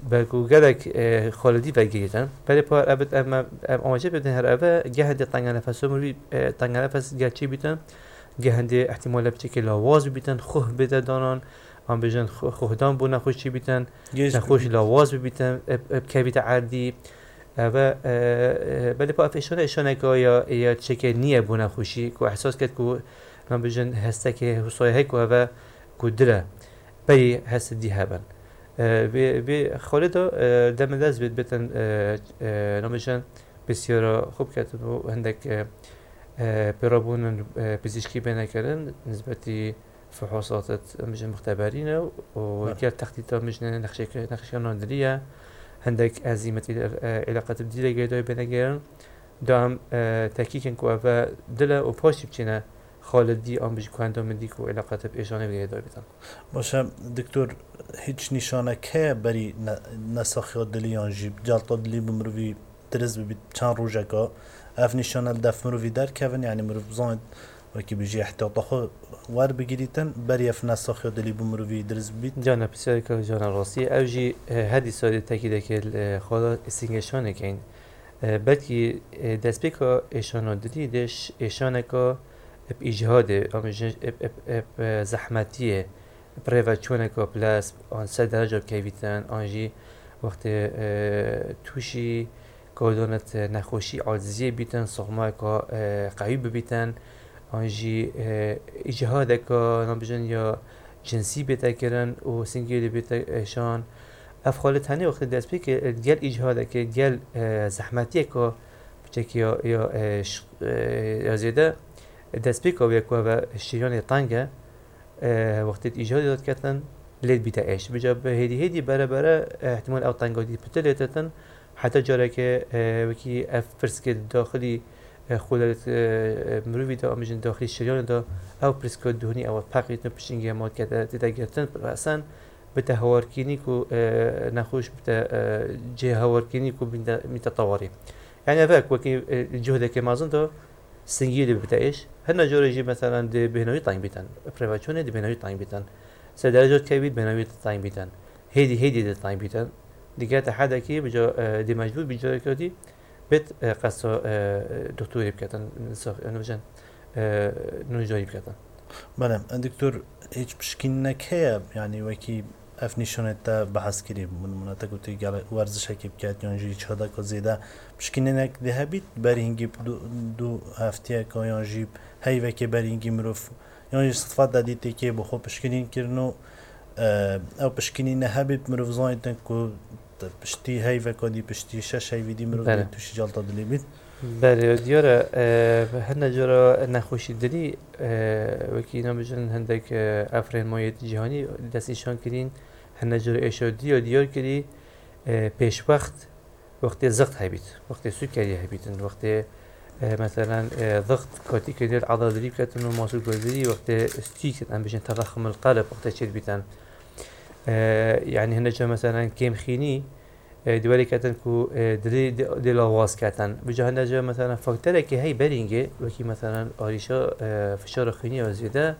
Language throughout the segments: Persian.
بگو گلک خالدی بگیرن ولی پار ابد اما آماده بدن هر اوه گهنده تنگ نفس مروی تنگ نفس گرچی بیتن گهنده احتمال بچه لاواز بیتن خوه بده دانان آن بجن خوهدان بو نخوشی بیتن نخوش لاواز بیتن بکویت عردی و ولی پا افشانه که یا چکه نیه بو نخوشی که احساس کرد که آن بجن هسته که حسایه که و کدره بی هست دی هبن به خالدا دم دست بتن نمیشن بسیار خوب کردن و هندک برابون پزشکی بنا کردن نسبتی فحوصات مش مختبرين وكان تخطيط مش نخشى نادرية هندك أزمة علاقات بديلة جيدة بين جيران دام تحقيق كوافا دلا وباشي بتشنا خالدی آن بیش کنده مدیک و علاقات ایشانه بیاید بیتن. باشه دکتر هیچ نشانه که بری نسخیات دلیان جیب جلطه دلی بمروی درز ببید چند روزه که اف نشانه دف مروی در کهون یعنی مروی زاید وکی بیجی احتیاط خو ور بگیریتن بری اف نسخیات دلی بمروی درز ببید. جانا بسیاری که جانا راستی اوجی هدی سالی تاکیده که خالا استینگشانه کن بلکی دست بیکا ایشانه دلی دش ایشانه که بإجهاد زحمتية بريفاتشونة كوبلاس عن 3 درجة بكيفيتان أنجي وقت توشي كودونت نخوشي عالزية بيتن صغماء قريب بيتن أنجي إجهادك نبجن يا جنسي بيتكرن وسنجيل بيتشان أفخالت هني وقت دست بيك ديال إجهادك ديال زحمتية كو بتشكي يا زيادة دست پیکا و یکوها شیران تنگه وقتی ایجاد داد کردن لید بیت ایش بجاب هدی برای احتمال او تنگادی بتلیتن حتی جاره که وکی اف پرسک داخلی خودت مروی دا آمیجن داخلی شیران دا او پرسک دهنی او پاقیتن پشینگی ماد کرده دیده گرتن اصلا بته هوارکینی کو نخوش بته جه هوارکینی کو میت طواری یعنی افاق وکی الجهد که مازن دا سنگیلی بتاعش هن جورجي مثلا دي بهنوي طاين بيتن بريفاتشون دي بهنوي طاين بيتن سدرجات كبير بهنوي طاين بيتن هيدي دي طاين بيتن ديجات حدا كي بجا دي مجبور بجا كدي بيت قصة دكتور بكتن نسخ أنا بجن نوجاري بكتن. بله دكتور هیچ مشکلی که يعني وكي افنیشونه تا بحث کردیم من مناطق و تیجال ورزش هکی بکات یانجی چهدا که زیاده مشکلی نکده هبید برای اینکه دو هفته که یانجی هی وکی برای اینکه مروف یانجی صفات دادی که بخو مشکلی کردنو او مشکلی نهبید مروف زاید که پشتی هی وکادی پشتی شش هی ویدی مروف توش جالتا دلی بید. بله دیاره هنده جورا نخوشی دلی وکی نمیشن هندک افرین مایت جهانی دستیشان کردین هنده جورا اشادی و دیار کردی پیش وقت ضغط هبید وقت سکری هبیدن وقت مثلا ضغط کاتی کردی العضله دلی کردن و ماسول گذری وقت استیک ام بشن تضخم القلب وقت چید بیتن یعنی هنده جورا مثلا کم خینی دوالي كاتن كو دل آواز كاتن بجاه نجا مثلا فاكتوره که هی برینگه وکی مثلا آریشا فشار خونی آزیده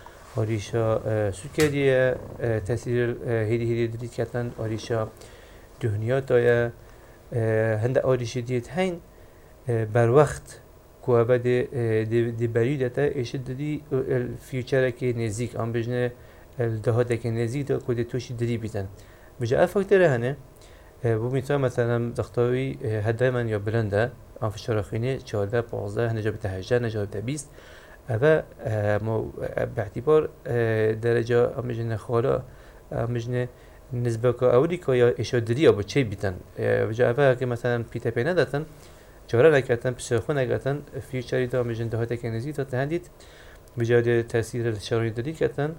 آریشا سکریه تاثیر هیدی دلیت کاتن آریشا دهنیات دایا هند آریش دیت هین بر وقت کو ابد دی بریده تا اشد دی الفیوچر که نزدیک آن بجنه الدهات که نزدیک تا کد توش دلی بیتن بجاه فاکتوره هنه بومیتا مثلا دختری هدای من یا بلنده آن فشار خونی 14 15 نجا به 18 نجا به 20 و باعتبار درجه امجن خالا امجن نسبه که اولی که یا اشادری یا بچه بیتن وجا که مثلا پیتا پی نداتن چهره نکردن پسرخون نکردن فیوچری دا امجن دهاته که نزید تا تهندید بجای تاثیر شرایطی کردن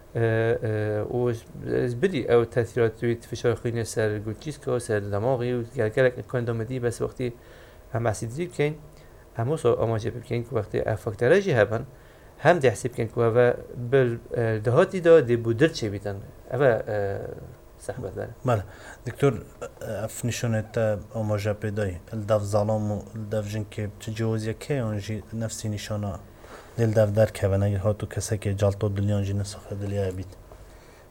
و بدی او تاثیرات توی فشار خونی سر گوچیسکو سر دماغی و گلگلک کندامدی بس وقتی هم اسیدی بکن هم سو آماده بکن که وقتی فاکتوراجی هبن هم ده حساب کن که و بل دهاتی دا دی بودر چه بیتن اما صحبت داره. بله دکتر افنیشونه تا آماده پیدای الدف ظلام و الدف جن که تجاوزی که آنجی نفسی نشانه دل دفتر که و نگه هاتو کسی که جالتو دلیان جی نسخه دلیه بید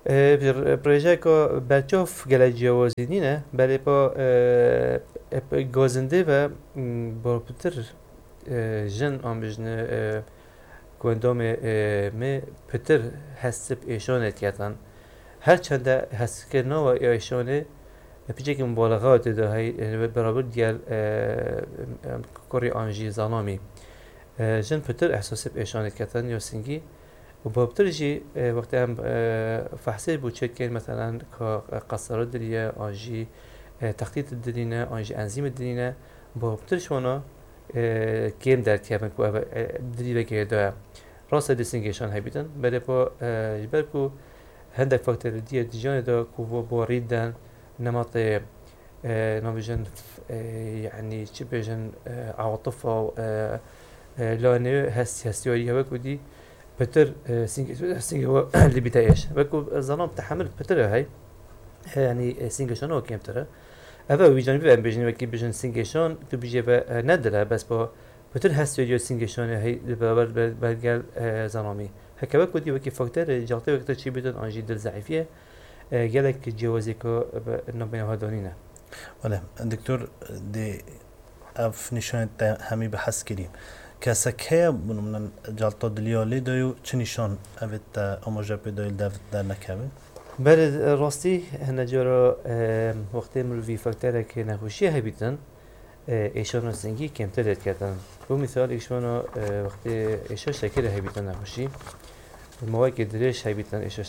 پروژه که بچه‌ها گله جوازی نینه برای با گازنده و با پتر جن آموزنه گندم می پتر حسب ایشانه کردن هر چند حس کردن و ایشانه پیچه که مبالغات دهی برابر دیگر کاری آنجی زنامی جن پتر احساس ایشانه کردن یا سنگی و با بترجي وقت هم فحصي بوچه كان مثلا كقصرات دليا انجي تخطيط الدلينا انجي انزيم الدلينا با بترشونا كيم در كيفن كو دلي بكي دا راس ديسنجيشن هبيتن بل با جبركو هندك فاكتور دي ديجان دا كو بو ريدن نمط نوفيجن يعني تشبيجن عواطف او لانه هستيوري هبكو دي بتر سينج هو اللي بتاعش بكو الظلام تحمل بتر هاي يعني سينجشون هو كم ترى هذا ويجان بيبقى بيجن وكي بيجن سينجشون تبيجي ندرة بس با بتر هستيو سينجشون هاي بالبر بالجال ظلامي هكذا بكو دي وكي فاكتور جالتي وقت شيء بدون انجي دل ضعيفية جالك جوازيكو نبين هادونينا ولا دكتور دي اف نشان همي بحث كريم کسکه من جالتا دلیالی دایو چه نشان اوید آموزه پیدایل در نکبه؟ بله راستی هنجارا وقتی مروی فاکتره که نخوشی هبیتن ایشان سنگی کمتر دید کردن به مثال ایشان وقتی ایشان شکره هبیتن نخوشی موقعی که دریش هبیتن ایشان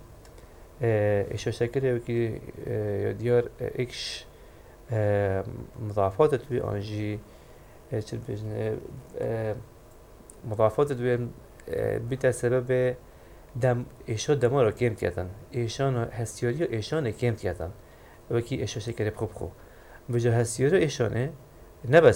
شکره وکی دیار ایکش مضاعفات توی آنجی چه بجنه مضاعفات دویم بیت سبب دم ایشان دما را کم کردن ایشان هستیاری و ایشان کم کردن وکی ایشان شکر بخو بجا هستیاری ایشانه نه بس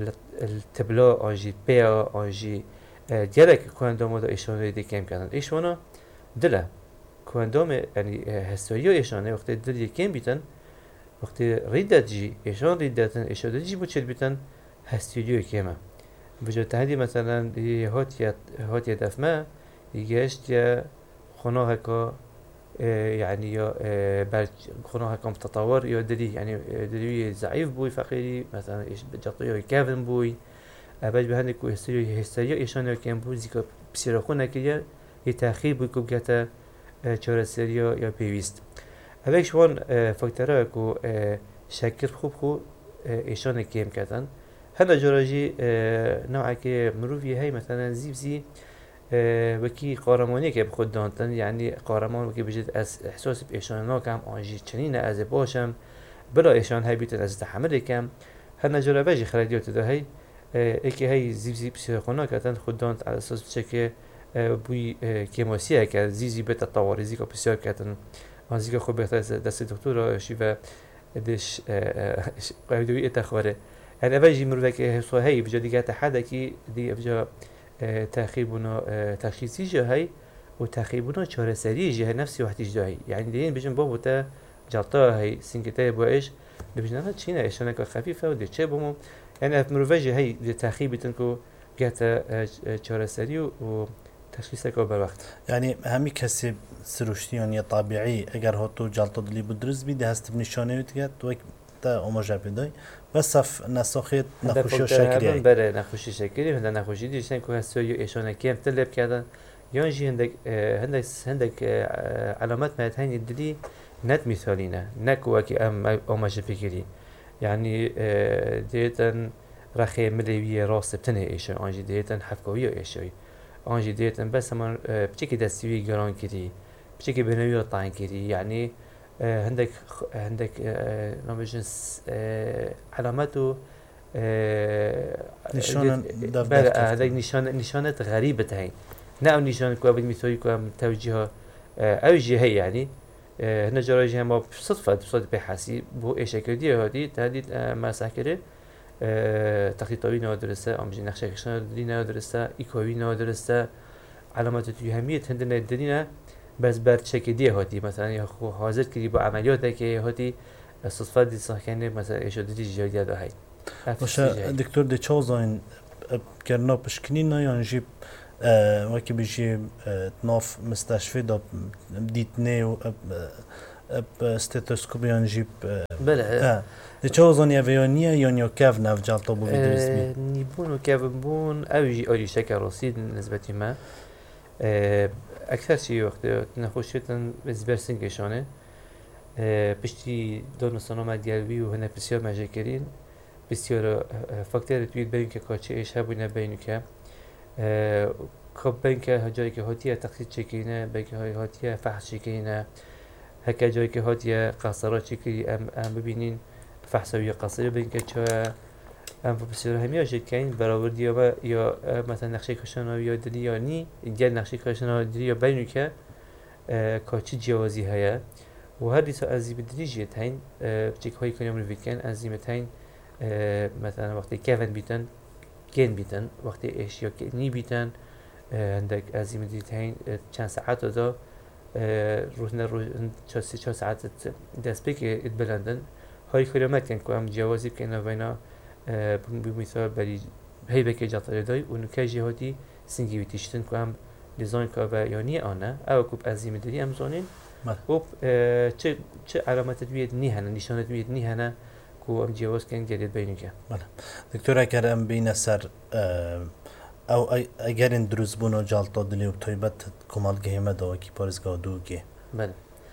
التبلا آنجی بیا آنجی دیارک کندام دا ایشان را کم کردن ایشانا دله کندام یعنی هستیاری و ایشانه وقتی دل کم بیتن وقتی ریدت جی ایشان ریدتن ایشان جی بود چل بیتن هستیلیو کیمه بجای تهدی مثلا هات دفمه يجيش يا خناها كا يعني يا بر خناها كا متطور يا دلي يعني دلي ضعيف بوي فقيري مثلا إيش بجطيه كافن بوي أبد بهندك هستيريا إيشان كان بوي زيك بسيرخونا كيا يتأخير بوي كوجتا چهارسریا یا پیوست. اوش وان فاکتورها کو شکر خوب ایشان کم کردن. هنده جراجی نوعی که مروفی هی مثلا زیبزی وکی قارمانی که بخود دانتن یعنی قارمان وکی بجد از احساس ایشان ناکم آنجی چنین از باشم بلا ایشان هی بیتن از تحمل کم. هنده جراجی خریدیات ده هی اکی هی زیبزی بسیار کردن خود دانت على اساس بچه که بوی کیماسیه که زیزی به تطوریزی که بسیار کردن آنزی که خوب بهتر دست دکتر شیوه دش قیدوی اتخواره یعنی اولی مروی که صحیح بجا دیگه تحده کی دی بجا تخیبونا تشخیصی جاهی و تخیبونا چهار سری جه نفسی وقتی جاهی یعنی دیگه بجن بابو تا جلتا هی سینکته باش بجن نه چینه ایشانه که خفیفه و دیچه بمو یعنی مروی جاهی دی تخیبتن کو گت چهار سری و تشخیص که بر وقت يعني همي كسب سروشتيان يا طبيعي اگر هاتو جلطة دلي بدرز بيده هست بنشانه وتقت وك تا اوماجا بداي بس اف نساخيت نخوشي شكلي بره نخوشي شكلي هنده نخوشي ديشن که هستوی ایشانه کم تلب کردن یان جی هندك علامات مهت هين الدلي نت مثالينه نكو وكي اوماجا فكري يعني ديتن رخي مليوية راس بتنه ایشان آنجي ديتن حفكوية ایشان آنجی دیتن بس همان بچه دستیوی گران کردی بچه که بنوی را طعن کردی یعنی هندک نمی‌شنس علامت و نشان بله هندک نشانت غریبه تهین نه اون نشان که باید می‌تونی که توجیه اوجیه هی یعنی نجارجی هم با صدفه به حسی بو اشکردی هادی تهدید مسح کرده تخطیطی نادرسته آموزش نقشه کشان دلی نادرسته ایکوی نادرسته علامات توهمیت هندن دلینا بس بر چکیدی هاتی مثلا یا خو حاضر کردی با عملیاتی که هاتی صدفه دی ساکنه مثلا اشادی جدیدی داهی. باشه دکتر دی چه زاین کرنا پشکنی نه یا نجیب وەکی بژی ناف مستشفی دا دیتنێ و ستێتۆسکۆپیانژی بله چه زانیه ویانیه یا کف نفجالتا بو درستی نیبون و کفن بون اوجی آریشه که راسید نسبتی ما اکثر چی وقت نخوشیتن زبرسین کشانه پشتی دانستان آمد گلوی و هنه بسیار مجه کرین بسیار فاکتر توید بین که کاچه ایش هبونه بینو که خب بین که جایی که هاتیه تقصید چکینه بین که هاتیه فحص چکینه هکا جایی که هاتیه قصرات چکی ام ببینین فحصوی قصری بین که چه ام بسیار همی آجد کن برابر دیا یا مثلا نقشه کشانه یا دلی یا نی گل نقشه کشانه دلی یا بینو که کاچه جوازی هیا و هر دیسا انزیم دریجیت هین چک هایی کنیم روی کن انزیم هین مثلا وقتی کفن بیتن گن بیتن وقتی اشیا نی بیتن عندك انزیم دریجیت هین چند ساعت دا روزنا چه ساعت دست بکی اتبلندن هایی کنیم نکن که هم جوازی کنه وینا بمثال بری هی بکی جاتر دای و نکه جهاتی سنگی بیتیشتن که هم دیزاین که با یانی آنه او کوب انزیم دری هم زانین و چه علامت بید نیهنه نشانت بید نیهنه که ام جواز کن جدید بینو که دکتر اگر ام بین سر او اگر این دروز بونو جالتا دلی و طیبت کمال گهیمه دا کی پارزگاه دو گه بله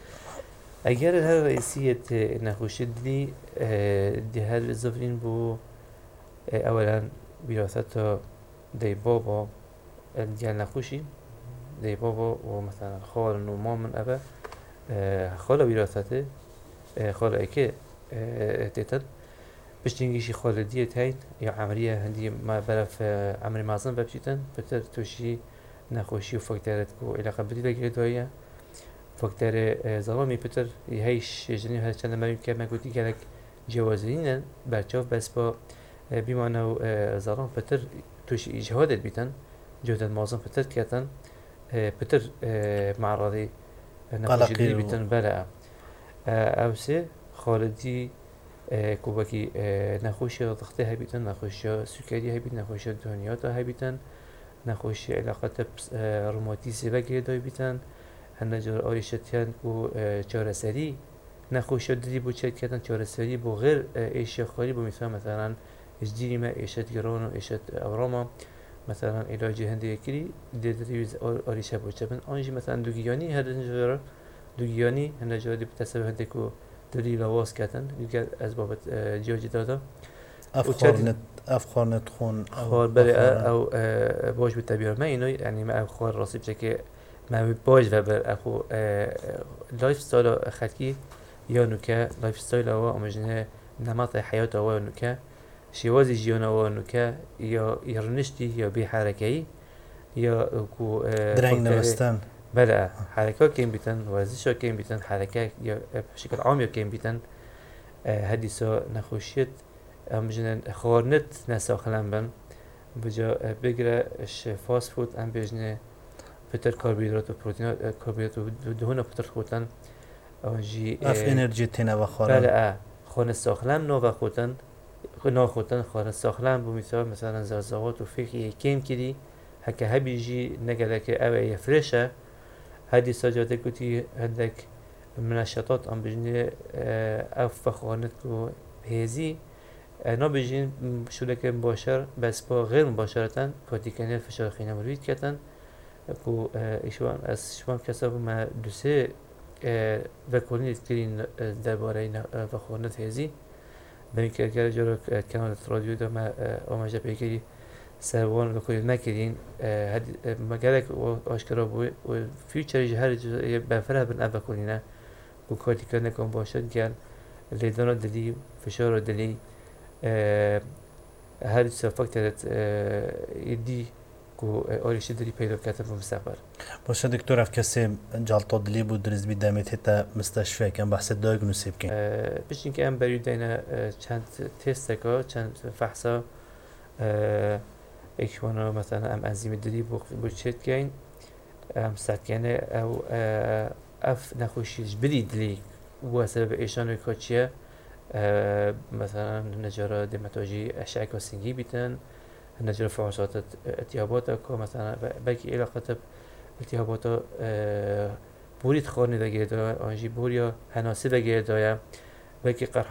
اگر هر رئیسیت نخوشی دلی دی هر زفرین بو اولا وراثت دی بابا دیال نخوشی دی بابا و مثلا خال و مام من ابا خاله وراثته خاله ايكي تيتن باش تنجيشي خاله ديت هين يا عملية هندي ما برف عمري معظم ببشيتن بتر توشي نخوشي وفاكتورات كو علاقة بدي بقى دوية فاكتور ظلامي بتر يهيش جنين هذا كان ما يمكن ما قلت لك جوازين برشاف بس با بما انه ظلام بتر توشي اجهادت بيتن جهد معظم بتر كاتن بتر معرضي نخوشی دی بیتن بله اوسه خالدی کوبکی نخوشی ضغطه هبیتن نخوشی سکری هبیت نخوشی دهانیات هبیتن نخوشی علاقات روماتیسی وگه دای بیتن هنجار آریشتیان کو چارسری نخوشی دی بو چت کردن چارسری بو غیر ایشیا خالی بو مثلا اجدیری ما ایشت گران و ایشت اوراما مثلا علاج هندی کری دیدریز آریشه باشه من آنجی مثلا دوگیانی هر نجار دوگیانی هنجار دی بتسبب هندی کو دلی لواس کردن دیگر از بابت جاجی دادا افخارنت خون خار بله او باش بالتبير ما اینو یعنی ما خار راسي بشكل ما باش و بر اخو لایف ستایل خلقی یا نوکه لایف ستایل او امجنه نمط حیات او نوکه شوازی جیان او نوکه یا يرنشتي یا بی حرکتی یا کو درنگ نوستن بله حرکات کم بیتن ورزش کم بیتن حرکت یا بشکل عام کم بیتن حدیثا نخوشیت امجنن خارنت نساخلن بن بجا بگره فاست فود ام بجنه پتر کربوهیدرات و پروتئین کربوهیدرات و دهون پتر خوتن آنجی اف انرژی تنه و خارن بله خانه ساخلن نو و خوتن خوتن خانه ساخلن بو مثلا زرزوات و فقی کم کردی هکه هبیجی نگره که اوه فرشه هدی ساجاده کتی هندک منشطات ام بجنه اف خانت کو هزی اینا بجین شده مباشر بس با غیر مباشرتا کاتی کنیل فشار خینه مروید کتن کو ایشوان از شما کساب ما دوسه و کنید کرین درباره این وخورنت هزی به که اگر جارو کانال رادیو دا ما آماجه پیکری سروان بکنید نکردین مگرک آشکارا بوی و فیوچری هر جزایی بفره بن ابا کنینه کو کاتی کنه کن باشد گل لیدانا دلی فشار دلی هر فاکتورات ایدی کو آریش دلی پیدا کرده به مستقبل. باشه دکتر اف کسی جالتا دلی بود درز بی دمیت تا مستشفی کن بحث دیاگنوستیک کن. پیش اینکه ام برای دینا چند تست که چند فحصا اکوانا مثلا ام انزیم دلی بوچت کن ام سکنه او اف نخوشیش بلی دلی و سبب ایشان کاتیه مثلا نجارا دمتاجی اشعه کاسینگی بیتن هنجر فحوصات التهابات که مثلا بلکه علاقة التهابات بورید خورنی دگیر داره آنجی بوریا هناسه دگیر داره بلکه